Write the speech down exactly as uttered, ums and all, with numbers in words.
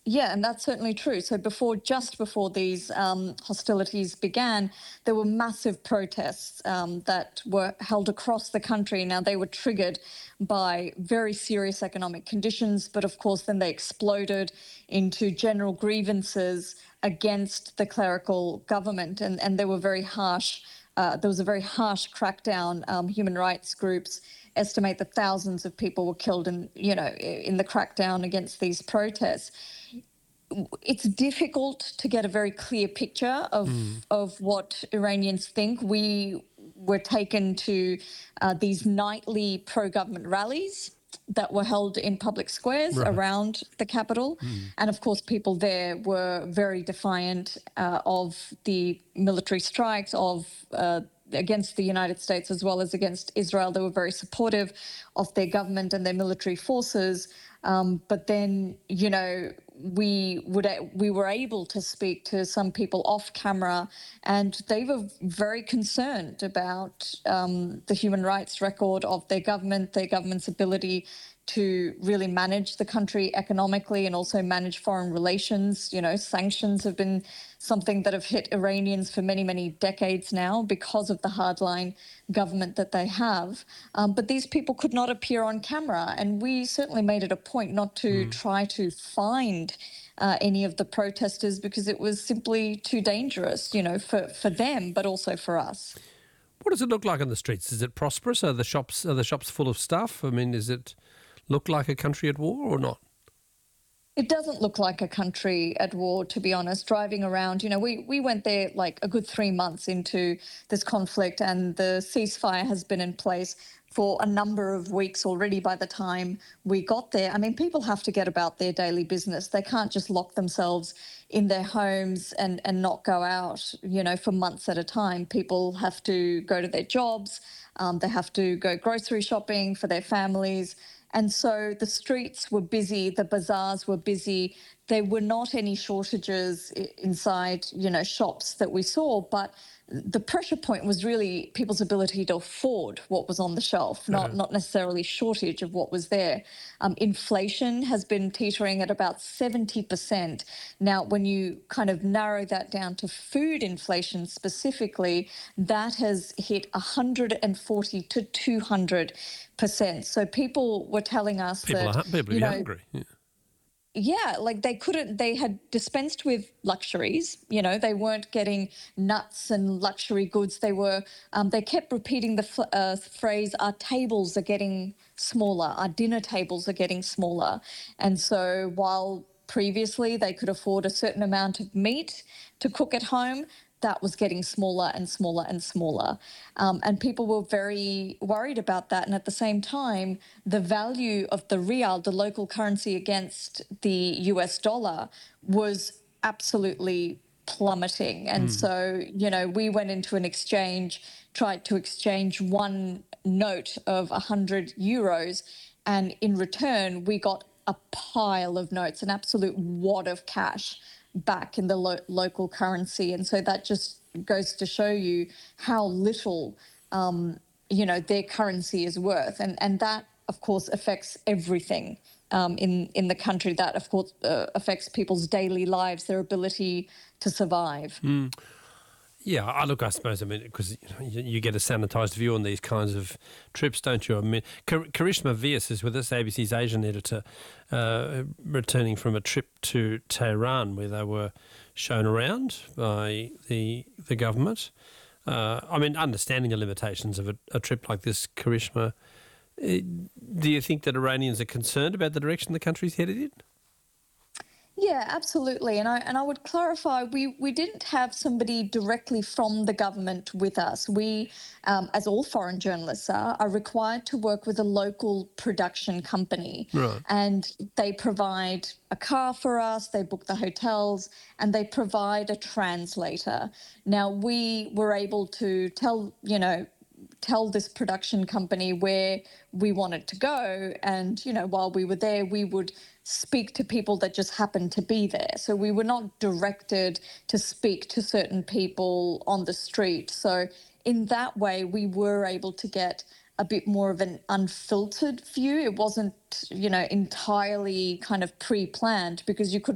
Yeah, and that's certainly true. So before, just before these um, hostilities began, there were massive protests um, that were held across the country. Now, they were triggered by very serious economic conditions, but of course, then they exploded into general grievances against the clerical government, and, and they were very harsh. Uh, there was a very harsh crackdown. Um, human rights groups estimate that thousands of people were killed in, you know, in the crackdown against these protests. It's difficult to get a very clear picture of Mm. of what Iranians think. We were taken to uh, these nightly pro-government rallies that were held in public squares Right. around the capital. Mm. And of course, people there were very defiant uh, of the military strikes, of uh, against the United States as well as against Israel. They were very supportive of their government and their military forces. Um, but then, you know, we would we were able to speak to some people off camera, and they were very concerned about um, the human rights record of their government, their government's ability to really manage the country economically and also manage foreign relations. You know, sanctions have been something that have hit Iranians for many, many decades now because of the hardline government that they have. Um, but these people could not appear on camera, and we certainly made it a point not to Mm. try to find uh, any of the protesters because it was simply too dangerous, you know, for, for them, but also for us. What does it look like on the streets? Is it prosperous? Are the shops are the shops full of stuff? I mean, does it look like a country at war or not? It doesn't look like a country at war, to be honest. Driving around, you know, we, we went there like a good three months into this conflict, and the ceasefire has been in place for a number of weeks already by the time we got there. I mean, people have to get about their daily business. They can't just lock themselves in their homes and, and not go out, you know, for months at a time. People have to go to their jobs. Um, they have to go grocery shopping for their families. And so the streets were busy, the bazaars were busy. There were not any shortages inside, you know, shops that we saw, but the pressure point was really people's ability to afford what was on the shelf, not, Uh-huh. not necessarily shortage of what was there. Um, inflation has been teetering at about seventy percent. Now, when you kind of narrow that down to food inflation specifically, that has hit one hundred forty to two hundred percent. So people were telling us People that, are people you are know, hungry. Yeah. yeah, like they couldn't, they had dispensed with luxuries, you know, they weren't getting nuts and luxury goods. They were, um, they kept repeating the f- uh, phrase, our tables are getting smaller, our dinner tables are getting smaller. And so while previously they could afford a certain amount of meat to cook at home, that was getting smaller and smaller and smaller. Um, and people were very worried about that. And at the same time, the value of the rial, the local currency against the U S dollar, was absolutely plummeting. And Mm. so, you know, we went into an exchange, tried to exchange one note of one hundred euros. And in return, we got a pile of notes, an absolute wad of cash back in the lo- local currency. And so that just goes to show you how little, um, you know, their currency is worth. And, and that, of course, affects everything um, in, in the country. That, of course, uh, affects people's daily lives, their ability to survive. Mm. Yeah, I look, I suppose, I mean, because you, know, you, you get a sanitised view on these kinds of trips, don't you? I mean, Kar- Karishma Vyas is with us, A B C's Asian editor, uh, returning from a trip to Tehran where they were shown around by the the government. Uh, I mean, understanding the limitations of a, a trip like this, Karishma, uh, do you think that Iranians are concerned about the direction the country's headed in? Yeah, absolutely. And I and I would clarify, we we didn't have somebody directly from the government with us. We, um, as all foreign journalists are, are required to work with a local production company. Right. And they provide a car for us, they book the hotels, and they provide a translator. Now, we were able to tell, you know, tell this production company where we wanted to go. And, you know, while we were there, we would speak to people that just happened to be there. So we were not directed to speak to certain people on the street. So in that way, we were able to get a bit more of an unfiltered view. It wasn't, you know, entirely kind of pre-planned because you couldn't